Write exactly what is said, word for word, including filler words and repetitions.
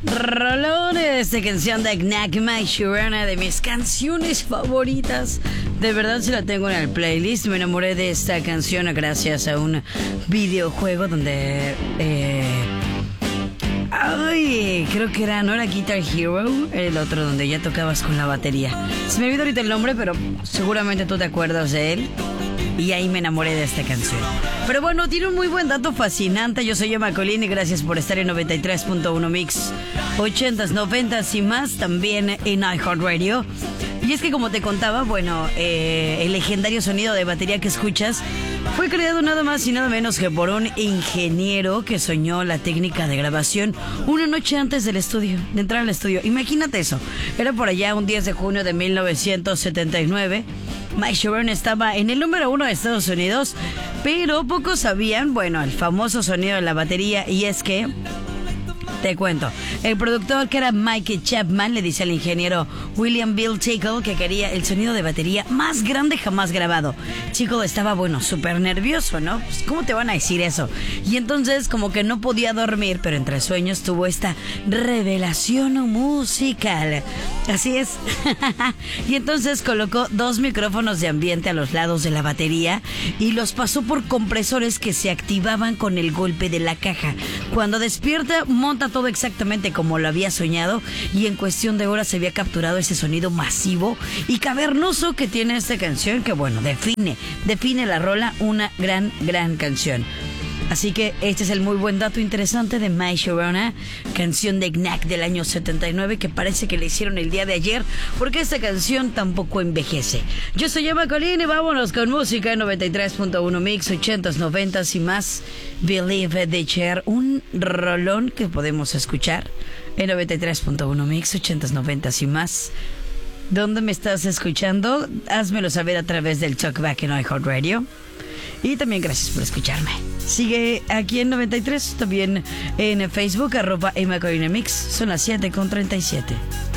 Rolones de canción de Knack My Sharona, de mis canciones favoritas. De verdad se la tengo en el playlist. Me enamoré de esta canción gracias a un videojuego donde... Eh, ay, creo que era, no era Guitar Hero, el otro donde ya tocabas con la batería. Se me olvidó ahorita el nombre, pero seguramente tú te acuerdas de él. Y ahí me enamoré de esta canción. Pero bueno, tiene un muy buen dato fascinante. Yo soy Emma Colín y gracias por estar en noventa y tres punto uno Mix ochentas, noventas y más, también en iHeartRadio. Y es que como te contaba, bueno, eh, el legendario sonido de batería que escuchas fue creado nada más y nada menos que por un ingeniero que soñó la técnica de grabación una noche antes del estudio, de entrar al estudio. Imagínate eso, era por allá un diez de junio de mil novecientos setenta y nueve. My Sharona estaba en el número uno de Estados Unidos, pero pocos sabían, bueno, el famoso sonido de la batería, y es que... Te cuento, el productor, que era Mike Chapman, le dice al ingeniero William Bill Tickle que quería el sonido de batería más grande jamás grabado. Tickle estaba, bueno, súper nervioso, ¿no? Pues, ¿cómo te van a decir eso? Y entonces como que no podía dormir, pero entre sueños tuvo esta revelación musical. Así es. Y entonces colocó dos micrófonos de ambiente a los lados de la batería y los pasó por compresores que se activaban con el golpe de la caja. Cuando despierta, monta todo exactamente como lo había soñado y en cuestión de horas se había capturado ese sonido masivo y cavernoso que tiene esta canción, que bueno, define, define la rola, una gran, gran canción. Así que este es el muy buen dato interesante de My Sharona, canción de Knack del año setenta y nueve, que parece que le hicieron el día de ayer, porque esta canción tampoco envejece. Yo soy Emma Colín y vámonos con música en noventa y tres punto uno Mix, ochentas, noventas y más. Believe de Cher, un rolón que podemos escuchar en noventa y tres punto uno Mix, ochentas, noventas y más. ¿Dónde me estás escuchando? Házmelo saber a través del Talkback en iHeartRadio. Y también gracias por escucharme. Sigue aquí en noventa y tres, también en Facebook, arroba Emma Colín Mix. Son las siete con treinta y siete.